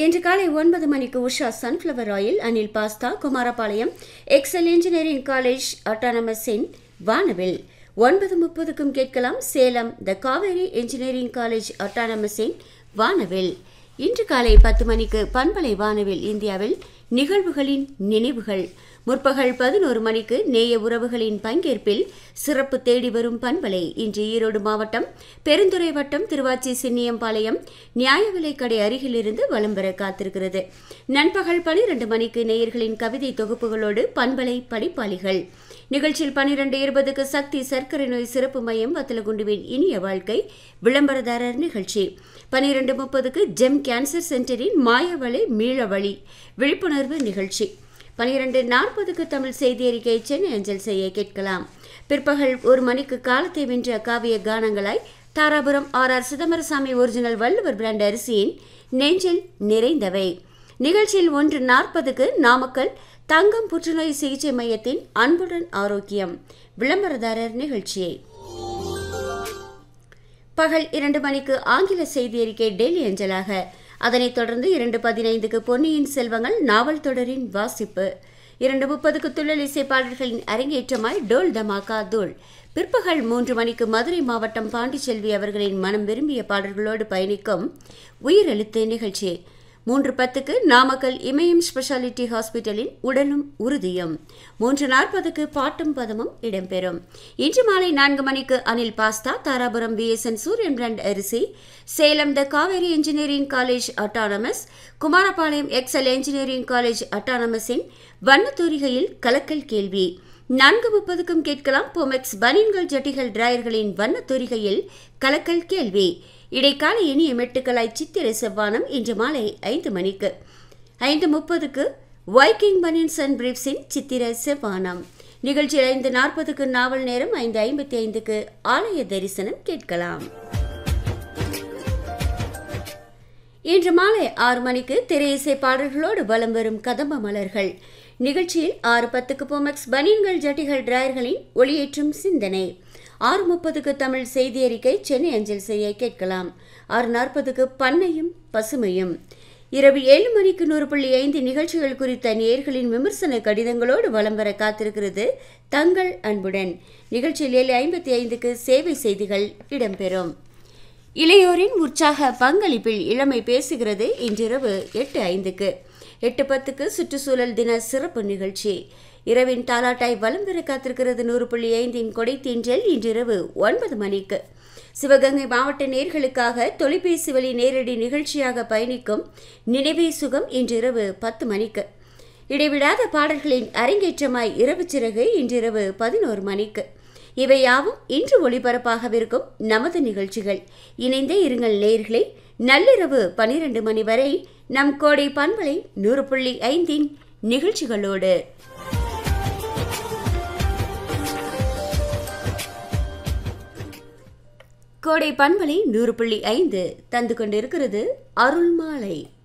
இன்று காலை 9 மணிக்கு Usha sunflower oil, Anil pasta, Kumarapalayam XL engineering college அட்டானமஸின் வானவில். 9:30க்கும் கேட்கலாம் சேலம் த காவேரி இன்ஜினியரிங் காலேஜ் அட்டானமஸின் வானவில். இன்று காலை 10 மணிக்கு பண்பலை வானவில் இந்தியாவில் நிகழ்வுகளின் நினைவுகள். முற்பகல் 11 மணிக்கு நேய உறவுகளின் பங்கேற்பில் சிறப்பு தேடி வரும் பண்பலை. இன்று ஈரோடு மாவட்டம் பெருந்துறை வட்டம் திருவாச்சி சின்னியம்பாளையம் நியாய விலைக் கடை அருகிலிருந்து வலம் பெற காத்திருக்கிறது. நண்பகல் 12 மணிக்கு நேயர்களின் கவிதை தொகுப்புகளோடு பண்பலை படிப்பாளிகள் நிகழ்ச்சியில் 12:20க்கு சக்தி சர்க்கரை நோய் சிறப்பு மையம் வத்தலகுண்டுவின் இனிய வாழ்க்கை விளம்பரதாரர் நிகழ்ச்சி. 12:30க்கு ஜெம் கேன்சர் சென்டரின் மாயவளை மீளவழி விழிப்புணர்வு நிகழ்ச்சி. 12:40க்கு தமிழ் செய்தி அறிக்கை சென்னை அஞ்சல் செய்ய கேட்கலாம். பிற்பகல் 1 மணிக்கு காலத்தை வென்ற காவிய கானங்களாய் Dharapuram R Chidambarasamy original Valluvar brand அரிசியின் நெஞ்சில் நிறைந்தவை. நிகழ்ச்சியில் 1:40க்கு நாமக்கல் தங்கம் புற்றுநோய் சிகிச்சை மையத்தின் அன்புடன் ஆரோக்கியம் விளம்பரதாரர் நிகழ்ச்சி. பகல் 2 மணிக்கு ஆங்கில செய்தி அறிக்கை டெல்லி அஞ்சலாக. அதனைத் தொடர்ந்து 2:15க்கு பொன்னியின் செல்வங்கள் நாவல் தொடரின் வாசிப்பு. 2:30க்கு துள்ளல் இசைப்பாளர்களின் அரங்கேற்றமாய் டோல் தமாகா தோல். பிற்பகல் 3 மணிக்கு மதுரை மாவட்டம் பாண்டிச்செல்வி அவர்களின் மனம் விரும்பிய பாடல்களோடு பயணிக்கும் உயிரெழுத்து நிகழ்ச்சி. 3:10க்கு நாமக்கல் இமயம் ஸ்பெஷாலிட்டி ஹாஸ்பிட்டலின் உடலும் உறுதியும். 3:40க்கு பாட்டும் பதமும் இடம்பெறும். இன்று மாலை 4 மணிக்கு அனில் பாஸ்தா, தாராபுரம் VSN சூரியன் பிராண்ட் அரிசி, சேலம் த Kaveri engineering college autonomous, Kumarapalayam XL engineering college அட்டானமஸின் வண்ணத்தூரிகையில் கலக்கல் கேள்வி. 4:30க்கும் கேட்கலாம் பொமெக்ஸ் பனியன்கள் ஜட்டிகள் டிராயர்களின் வண்ணத்தூரிகையில் கலக்கல் கேள்வி. இடைக்கால இனிய மெட்டுக்களாய் சித்திரை செவ்வானம் இன்று மாலை 5 மணிக்கு. 5:30க்கு வைக்கிங் பனியன்ஸ் அண்ட் பிரீப்ஸின் சித்திரை செவ்வானம் நிகழ்ச்சியில் 5:40க்கு நாவல் நேரம். 5:55க்கு ஆலய தரிசனம் கேட்கலாம். இன்று மாலை 6 மணிக்கு திரையிசை பாடல்களோடு வலம் வரும் கதம்ப மலர்கள் நிகழ்ச்சியில் 6:10க்கு பொமெக்ஸ் பனியன்கள் ஜட்டிகள் டிராயர்களின் ஒளியேற்றும் சிந்தனை. 6:30க்கு தமிழ் செய்தி அறிக்கை சென்னை அஞ்சல் செய்ய கேட்கலாம். 6:40க்கு பண்ணையும் பசுமையும். இரவு 7 மணிக்கு 100.5 நிகழ்ச்சிகள் குறித்த நேயர்களின் விமர்சன கடிதங்களோடு வலம் வர காத்திருக்கிறது தங்கள் அன்புடன். நிகழ்ச்சியில் 7:55க்கு சேவை செய்திகள் இடம்பெறும். இளையோரின் உற்சாக பங்களிப்பில் இளமை பேசுகிறது இன்றிரவு 8:05க்கு. 8:10க்கு சுற்றுச்சூழல் தின சிறப்பு நிகழ்ச்சி. இரவின் தாலாட்டாய் வலம் பெற காத்திருக்கிறது 100.5 கொடை தீன்றல் இன்றிரவு 9 மணிக்கு. சிவகங்கை மாவட்ட நேயர்களுக்காக தொலைபேசி வழி நேரடி நிகழ்ச்சியாக பயணிக்கும் நினைவே சுகம் இன்றிரவு 10 மணிக்கு. இடைவிடாத பாடல்களின் அரங்கேற்றமாய் இரவு சிறகு இன்றிரவு 11 மணிக்கு. இவை யாவும் இன்று ஒளிபரப்பாகவிருக்கும் நமது நிகழ்ச்சிகள். இணைந்தே இருங்கள் நேயர்களே. நள்ளிரவு 12 மணி வரை நம் கோடை பண்பலை 100.5 நிகழ்ச்சிகளோடு. கோடை பண்பலை 100.5 தந்து கொண்டிருக்கிறது அருள்மாலை.